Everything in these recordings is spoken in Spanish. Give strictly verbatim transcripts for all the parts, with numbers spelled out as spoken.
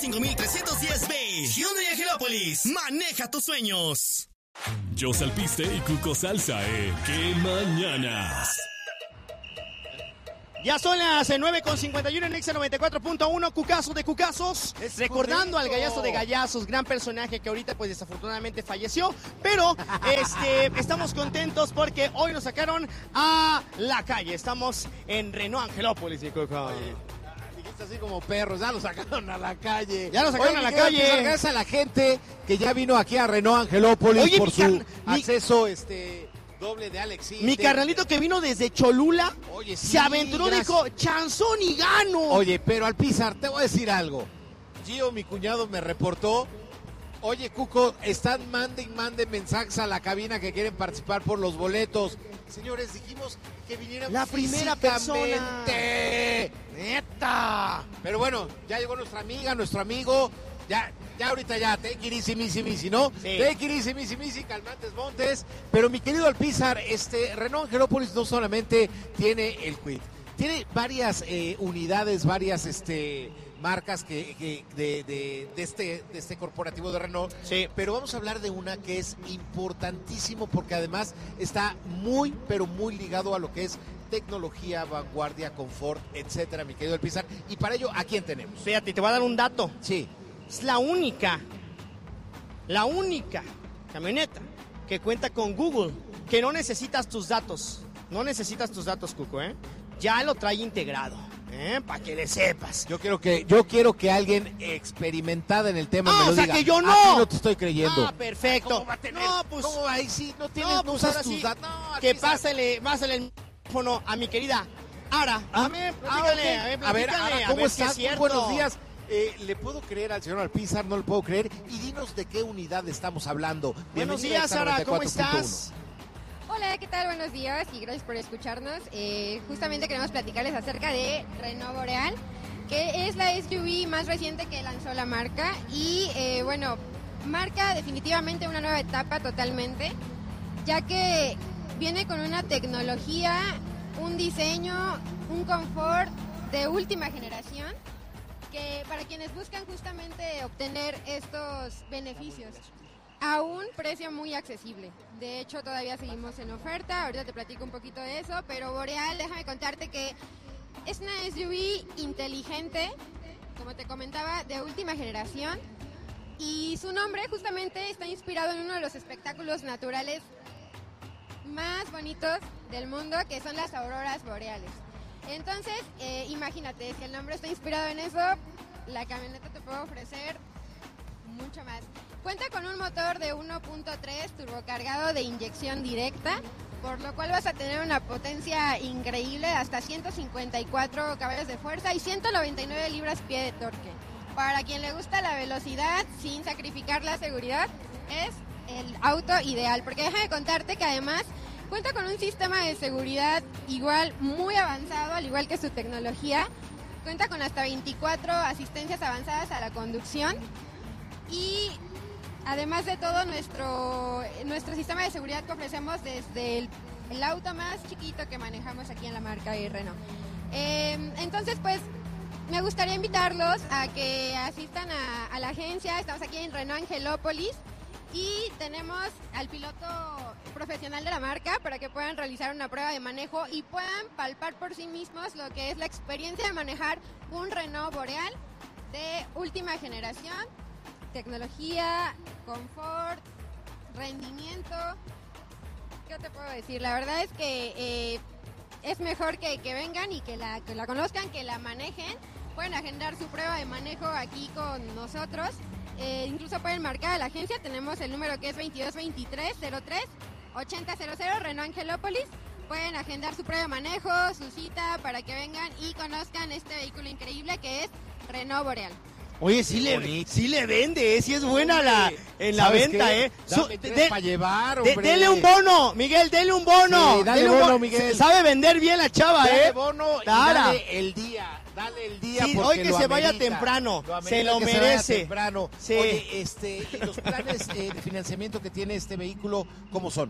cinco mil trescientos diez B. Hyundai Angelópolis. Maneja tus sueños. Yo Salpiste y Cuco Salsa, ¿eh? ¡Qué mañanas! Ya son las nueve con cincuenta y uno en Exa noventa y cuatro punto uno, Cucazos de Cucazos. Es recordando correcto. Al Gallazo de Gallazos, gran personaje que ahorita pues desafortunadamente falleció. Pero este, estamos contentos porque hoy nos sacaron a la calle. Estamos en Renault Angelópolis, mi Cuco. Dijiste así como perros, ya lo sacaron a la calle. Ya lo sacaron Oye, a la calle. Gracias a la gente que ya vino aquí a Renault Angelópolis. Oye, por su car- acceso, mi... este... doble de Alex. Mi carnalito que vino desde Cholula, Oye, sí, se aventuró, gracias. Dijo, chanzón y gano. Oye, pero Alpizar, te voy a decir algo. Gio, mi cuñado, me reportó. Oye, Cuco, están mande y mande mensajes a la cabina que quieren participar por los boletos. Señores, dijimos que vinieran la primera persona. ¡Neta! Pero bueno, ya llegó nuestra amiga, nuestro amigo. Ya, ya ahorita ya, take it easy, misi, misi, ¿no? Sí. Take it easy, misi, misi, calmantes montes. Pero mi querido Alpizar, este, Renault Angelópolis no solamente tiene el Kwid, tiene varias eh, unidades, varias este, marcas que, que de, de, de, este, de este corporativo de Renault. Sí. Pero vamos a hablar de una que es importantísimo porque además está muy, pero muy ligado a lo que es tecnología, vanguardia, confort, etcétera, mi querido Alpizar. Y para ello, ¿a quién tenemos? Fíjate, te voy a dar un dato. Sí. Es la única, la única camioneta que cuenta con Google, que no necesitas tus datos, no necesitas tus datos, Cuco, ¿eh? Ya lo trae integrado, ¿eh? Para que le sepas. Yo quiero que, yo quiero que alguien experimentada en el tema ah, me lo o sea, diga. que yo no. A ti no te estoy creyendo. Ah, perfecto. ¿Cómo va a tener? No, pues, ¿Cómo va ahí? Sí, no tienes, no, no pues, usas ahora tus sí, datos. No, que Alpizar. pásale, pásale el micrófono a mi querida Ara. ¿Ah? A ver, Ah, platícale, okay. a ver, a ver, platícale, Ara, a ¿cómo ver si es estás? Muy cierto. buenos días. Eh, ¿Le puedo creer al señor Alpizar? No le puedo creer. Y dinos de qué unidad estamos hablando. Buenos días, Sara, ¿cómo estás? Hola, ¿qué tal? Buenos días y gracias por escucharnos. Eh, justamente queremos platicarles acerca de Renault Boreal, que es la S U V más reciente que lanzó la marca. Y eh, bueno, marca definitivamente una nueva etapa totalmente, ya que viene con una tecnología, un diseño, un confort de última generación, que para quienes buscan justamente obtener estos beneficios a un precio muy accesible. De hecho, todavía seguimos en oferta, ahorita te platico un poquito de eso, pero Boreal, déjame contarte que es una S U V inteligente, como te comentaba, de última generación, y su nombre justamente está inspirado en uno de los espectáculos naturales más bonitos del mundo, que son las auroras boreales. Entonces, eh, imagínate, si el nombre está inspirado en eso, la camioneta te puede ofrecer mucho más. Cuenta con un motor de uno punto tres turbocargado de inyección directa, por lo cual vas a tener una potencia increíble, hasta ciento cincuenta y cuatro caballos de fuerza y ciento noventa y nueve libras-pie de torque. Para quien le gusta la velocidad sin sacrificar la seguridad, es el auto ideal, porque déjame contarte que además cuenta con un sistema de seguridad igual muy avanzado, al igual que su tecnología. Cuenta con hasta veinticuatro asistencias avanzadas a la conducción y además de todo nuestro, nuestro sistema de seguridad que ofrecemos desde el, el auto más chiquito que manejamos aquí en la marca de Renault. Eh, entonces pues me gustaría invitarlos a que asistan a, a la agencia. Estamos aquí en Renault Angelópolis y tenemos al piloto profesional de la marca para que puedan realizar una prueba de manejo y puedan palpar por sí mismos lo que es la experiencia de manejar un Renault Boreal de última generación, tecnología, confort, rendimiento. ¿Qué te puedo decir? La verdad es que eh, es mejor que, que vengan y que la, que la conozcan, que la manejen. Pueden agendar su prueba de manejo aquí con nosotros. Eh, incluso pueden marcar a la agencia. Tenemos el número que es veintidós veintitrés cero tres ochenta cero cero, Renault Angelópolis. Pueden agendar su prueba de manejo, su cita, para que vengan y conozcan este vehículo increíble que es Renault Boreal. Oye, sí le, sí le vende, ¿eh? Sí es buena la, en la venta, qué? ¿eh? Su, de, para llevar, hombre. De, dele un bono, Miguel, dele un bono. Sí, dale dele bono, un bono, Miguel. Sabe vender bien la chava, dale ¿eh? bono y Tara. dale el día. Dale el día, sí, porque hoy que lo se vaya amerita, temprano, lo se lo que merece. Se vaya temprano. Sí. Oye, este, ¿y los planes eh, de financiamiento que tiene este vehículo, cómo son?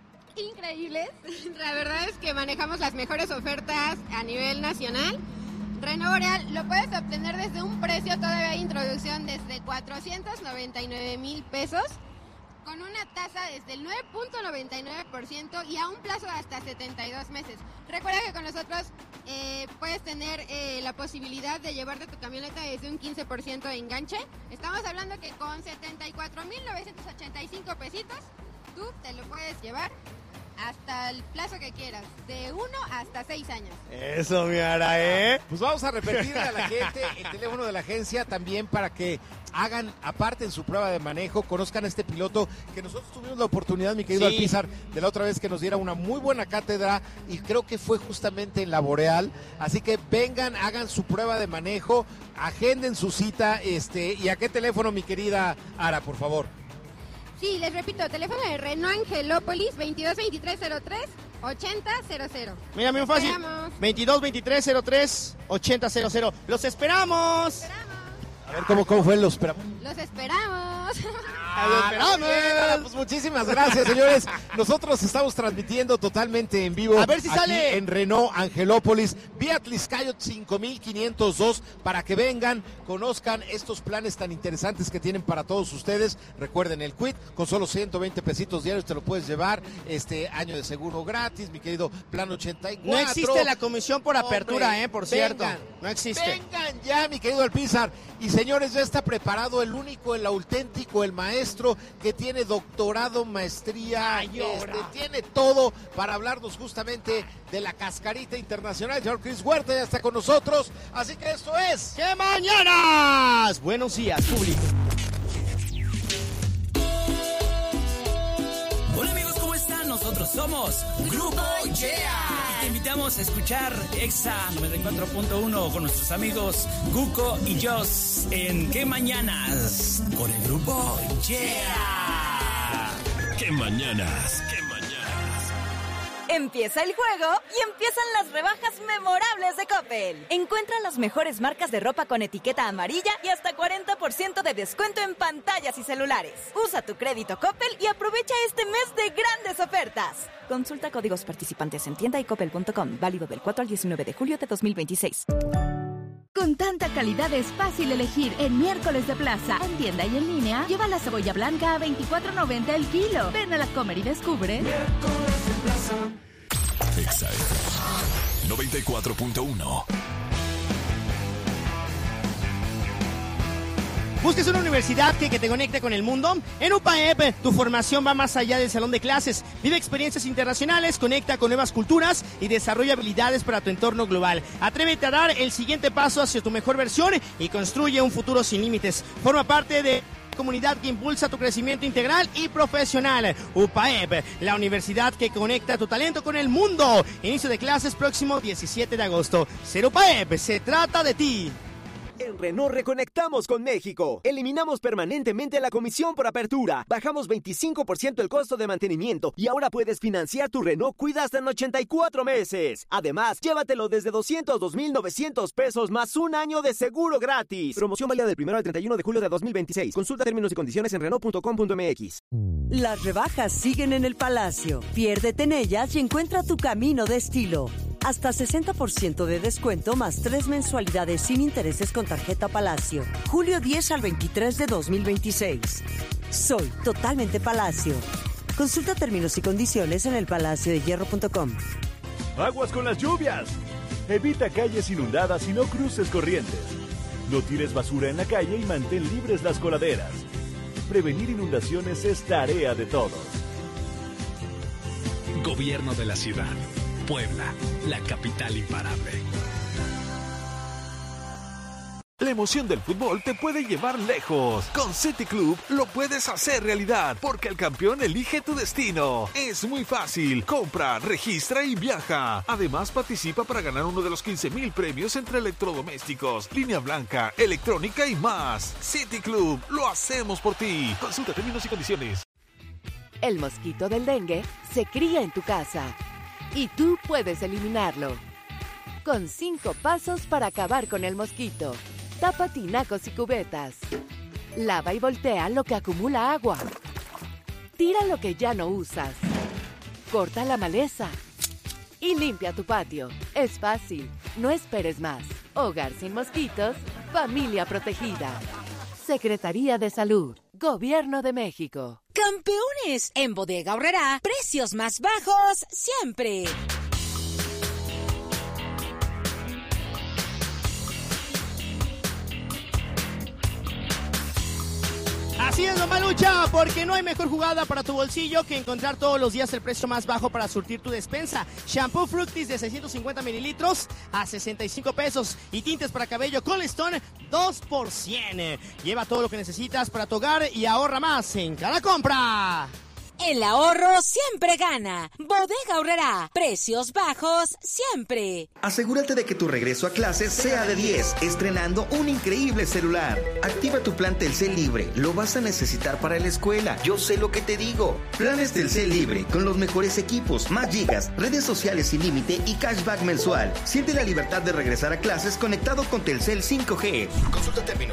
Increíbles. La verdad es que manejamos las mejores ofertas a nivel nacional. Renault Boreal lo puedes obtener desde un precio, todavía hay introducción, desde cuatrocientos noventa y nueve mil pesos, con una tasa desde el nueve punto noventa y nueve por ciento y a un plazo de hasta setenta y dos meses. Recuerda que con nosotros eh, puedes tener eh, la posibilidad de llevarte tu camioneta desde un quince por ciento de enganche. Estamos hablando que con setenta y cuatro mil novecientos ochenta y cinco pesitos, tú te lo puedes llevar hasta el plazo que quieras, de uno hasta seis años. Eso, mi Ara, ¿eh? Pues vamos a repetirle a la gente el teléfono de la agencia también para que hagan, aparte en su prueba de manejo, conozcan a este piloto que nosotros tuvimos la oportunidad, mi querido Sí. Alpizar, de la otra vez que nos diera una muy buena cátedra y creo que fue justamente en la Boreal. Así que vengan, hagan su prueba de manejo, agenden su cita, este, ¿y a qué teléfono, mi querida Ara, por favor? Sí, les repito, teléfono de Renault Angelópolis, veintidós veintitrés cero tres ochenta cero cero. Mira, muy fácil. Esperamos. veintidós veintitrés cero tres ochenta cero cero. ¡Los esperamos! A ver cómo, cómo fue los esperamos. Los esperamos. ¡Los esperamos! Bien, Ara, pues muchísimas gracias, señores. Nosotros estamos transmitiendo totalmente en vivo. A ver si aquí sale. en Renault Angelópolis, vía Tliscayot cinco mil quinientos dos, para que vengan, conozcan estos planes tan interesantes que tienen para todos ustedes. Recuerden el quit, con solo ciento veinte pesitos diarios te lo puedes llevar. Este año de seguro gratis, mi querido Plan ochenta y cuatro. No existe la comisión por apertura, Hombre, eh, por cierto. vengan, No existe. Vengan ya, mi querido Alpizar. Y señores, ya está preparado el único, el auténtico, el maestro que tiene doctorado, maestría, Ay, este, ahora. tiene todo para hablarnos justamente de la cascarita internacional. El señor Chris Huerta ya está con nosotros. Así que esto es... ¡Qué mañanas! Buenos días, público. Hola amigos, ¿cómo están? Nosotros somos Grupo Yeah. Y te invitamos a escuchar Exa noventa y cuatro punto uno con nuestros amigos Guco y Joss en ¿Qué Mañanas? Con el Grupo Yeah. ¡Qué mañanas! ¡Qué mañanas! Empieza el juego y empiezan las rebajas memorables de Coppel. Encuentra las mejores marcas de ropa con etiqueta amarilla y hasta cuarenta por ciento de descuento en pantallas y celulares. Usa tu crédito Coppel y aprovecha este mes de grandes ofertas. Consulta códigos participantes en tienda y coppel punto com. Válido del cuatro al diecinueve de julio de dos mil veintiséis. Con tanta calidad es fácil elegir en Miércoles de Plaza. En tienda y en línea, lleva la cebolla blanca a veinticuatro noventa el kilo. Ven a la Comer y descubre. Exa F M noventa y cuatro punto uno. ¿Buscas una universidad que, que te conecte con el mundo? En U P A E P, tu formación va más allá del salón de clases. Vive experiencias internacionales, conecta con nuevas culturas y desarrolla habilidades para tu entorno global. Atrévete a dar el siguiente paso hacia tu mejor versión y construye un futuro sin límites. Forma parte de comunidad que impulsa tu crecimiento integral y profesional. U P A E P, la universidad que conecta tu talento con el mundo. Inicio de clases próximo diecisiete de agosto. Ser U P A E P, se trata de ti. En Renault reconectamos con México. Eliminamos permanentemente la comisión por apertura. Bajamos veinticinco por ciento el costo de mantenimiento y ahora puedes financiar tu Renault Cuida hasta en ochenta y cuatro meses. Además, llévatelo desde doscientos dos mil novecientos pesos más un año de seguro gratis. Promoción válida del primero al treinta y uno de julio de dos mil veintiséis. Consulta términos y condiciones en renault punto com punto m x. Las rebajas siguen en el Palacio. Piérdete en ellas y encuentra tu camino de estilo. Hasta sesenta por ciento de descuento más tres mensualidades sin intereses con tarjeta Palacio. Julio diez al veintitrés de dos mil veintiséis. Soy totalmente Palacio. Consulta términos y condiciones en el palacio de hierro punto com. Aguas con las lluvias. Evita calles inundadas y no cruces corrientes. No tires basura en la calle y mantén libres las coladeras. Prevenir inundaciones es tarea de todos. Gobierno de la ciudad. Puebla, la capital imparable. La emoción del fútbol te puede llevar lejos. Con City Club lo puedes hacer realidad, porque el campeón elige tu destino. Es muy fácil. Compra, registra y viaja. Además, participa para ganar uno de los quince mil premios entre electrodomésticos, línea blanca, electrónica y más. City Club, lo hacemos por ti. Consulta términos y condiciones. El mosquito del dengue se cría en tu casa y tú puedes eliminarlo. Con cinco pasos para acabar con el mosquito. Tapa tinacos y cubetas. Lava y voltea lo que acumula agua. Tira lo que ya no usas. Corta la maleza. Y limpia tu patio. Es fácil. No esperes más. Hogar sin mosquitos, familia protegida. Secretaría de Salud, Gobierno de México. Campeones, en Bodega Aurrerá, precios más bajos siempre. Así es, Mamalucha, porque no hay mejor jugada para tu bolsillo que encontrar todos los días el precio más bajo para surtir tu despensa. Shampoo Fructis de seiscientos cincuenta mililitros a sesenta y cinco pesos y tintes para cabello Cold Stone dos por cien. Lleva todo lo que necesitas para tu hogar y ahorra más en cada compra. El ahorro siempre gana. Bodega Aurrerá. Precios bajos siempre. Asegúrate de que tu regreso a clases sea de diez, estrenando un increíble celular. Activa tu plan Telcel Libre. Lo vas a necesitar para la escuela. Yo sé lo que te digo. Planes Telcel Libre con los mejores equipos, más gigas, redes sociales sin límite y cashback mensual. Siente la libertad de regresar a clases conectado con Telcel cinco G. Consulta términos.